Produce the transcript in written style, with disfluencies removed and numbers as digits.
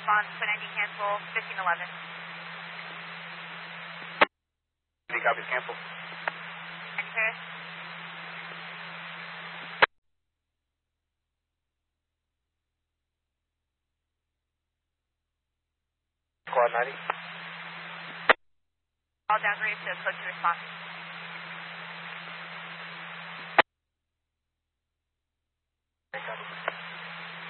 Response, twin ID cancel, 1511. Any copies cancel? Any Paris? Squad 90. All downgrade to approach your response.